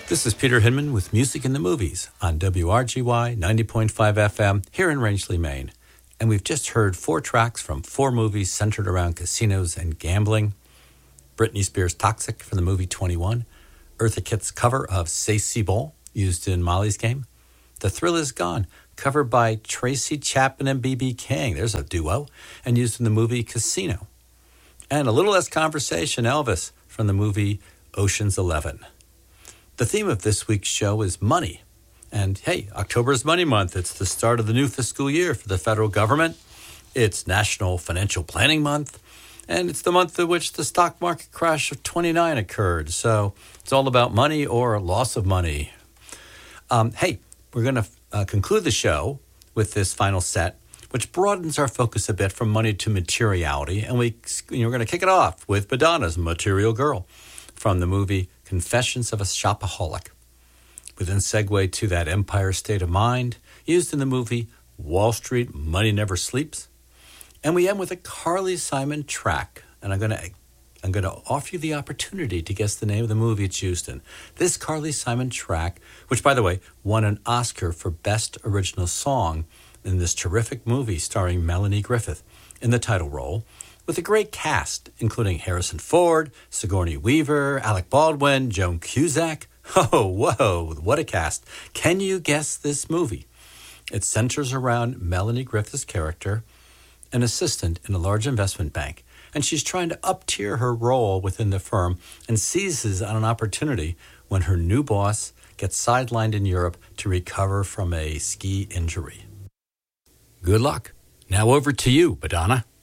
This is Peter Hinman with Music in the Movies on WRGY 90.5 FM here in Rangeley, Maine. And we've just heard 4 tracks from 4 movies centered around casinos and gambling. Britney Spears' Toxic from the movie 21. Eartha Kitt's cover of C'est Si Bon, used in Molly's Game. The Thrill Is Gone, covered by Tracy Chapman and B.B. King. There's a duo. And used in the movie Casino. And A Little Less Conversation, Elvis, from the movie Ocean's 11. The theme of this week's show is money. And hey, October is Money Month. It's the start of the new fiscal year for the federal government. It's National Financial Planning Month. And it's the month in which the stock market crash of 29 occurred. So it's all about money or loss of money. Hey, we're going to conclude the show with this final set, which broadens our focus a bit from money to materiality. And we're going to kick it off with Madonna's Material Girl from the movie Confessions of a Shopaholic. We then segue to that Empire State of Mind, used in the movie Wall Street Money Never Sleeps. And we end with a Carly Simon track. And I'm going to offer you the opportunity to guess the name of the movie it's used in. This Carly Simon track, which, by the way, won an Oscar for Best Original Song in this terrific movie starring Melanie Griffith in the title role, with a great cast, including Harrison Ford, Sigourney Weaver, Alec Baldwin, Joan Cusack. Oh, whoa, what a cast. Can you guess this movie? It centers around Melanie Griffith's character, an assistant in a large investment bank, and she's trying to up-tier her role within the firm and seizes on an opportunity when her new boss gets sidelined in Europe to recover from a ski injury. Good luck. Now over to you, Madonna.